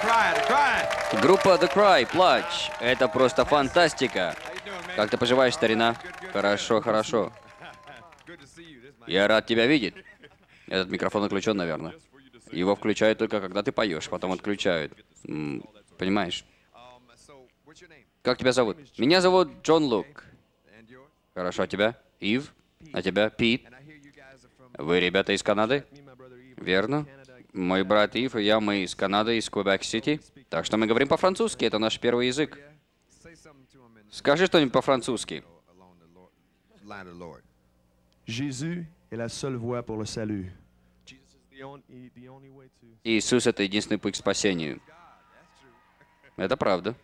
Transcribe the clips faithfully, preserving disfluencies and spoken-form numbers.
Группа The Cry, Плач. Это просто фантастика. Как ты поживаешь, старина? Хорошо, хорошо. Я рад тебя видеть. Этот микрофон отключен, наверное. Его включают только когда ты поешь, потом отключают. М, понимаешь? Как тебя зовут? Меня зовут Джон Лук. Хорошо, а тебя? Ив? А тебя? Пит? Вы ребята из Канады? Верно. Мой брат Ив и я, мы из Канады, из Квебек-Сити. Так что мы говорим по-французски, это наш первый язык. Скажи что-нибудь по-французски. Jésus est la seule voie pour le salut. Иисус — это единственный путь к спасению. Это правда.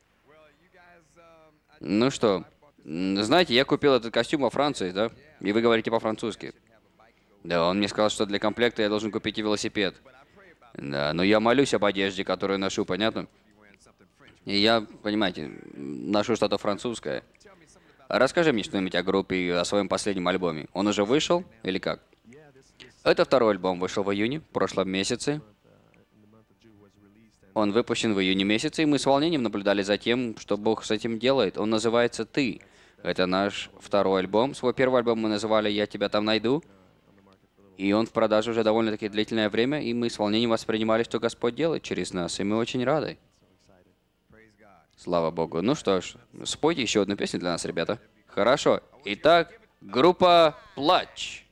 Ну что, м, знаете, я купил этот костюм во Франции, да? И вы говорите по-французски. Да, он мне сказал, что для комплекта я должен купить и велосипед. Да, но я молюсь об одежде, которую ношу, понятно? И я, понимаете, ношу что-то французское. А расскажи мне что-нибудь о группе и о своем последнем альбоме. Он уже вышел или как? Это второй альбом, вышел в июне, в прошлом месяце. Он выпущен в июне месяце, и мы с волнением наблюдали за тем, что Бог с этим делает. Он называется «Ты». Это наш второй альбом. Свой первый альбом мы называли «Я тебя там найду». И он в продаже уже довольно-таки длительное время, и мы с волнением воспринимали, что Господь делает через нас, и мы очень рады. Слава Богу. Ну что ж, спойте еще одну песню для нас, ребята. Хорошо. Итак, группа «Плач».